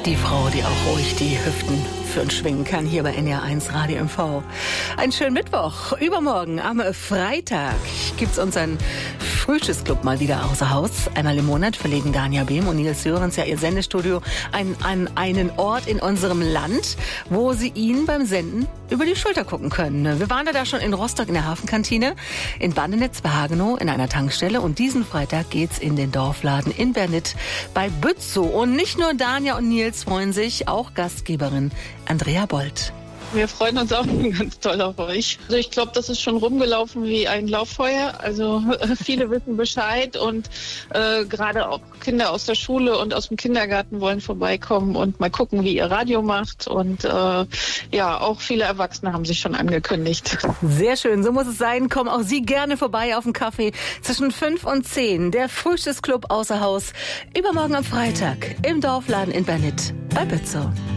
Die Frau, die auch ruhig die Hüften für uns schwingen kann, hier bei NR1 Radio MV. Einen schönen Mittwoch. Übermorgen am Freitag gibt's unseren Frühstücksclub mal wieder außer Haus. Einmal im Monat verlegen Dania Behm und Nils Sörensen ja ihr Sendestudio an einen Ort in unserem Land, wo sie ihn beim Senden über die Schulter gucken können. Wir waren da schon in Rostock in der Hafenkantine, in Bandenitz bei Hagenow in einer Tankstelle und diesen Freitag geht's in den Dorfladen in Bernit bei Bützow. Und nicht nur Dania und Nils freuen sich, auch Gastgeberin Andrea Bold. Wir freuen uns auch ganz toll auf euch. Also ich glaube, das ist schon rumgelaufen wie ein Lauffeuer. Also viele wissen Bescheid und gerade auch Kinder aus der Schule und aus dem Kindergarten wollen vorbeikommen und mal gucken, wie ihr Radio macht. Und ja, auch viele Erwachsene haben sich schon angekündigt. Sehr schön, so muss es sein. Kommen auch Sie gerne vorbei auf den Kaffee zwischen 5 und 10. Der Frühstücksclub außer Haus. Übermorgen am Freitag im Dorfladen in Bernit bei Bützow.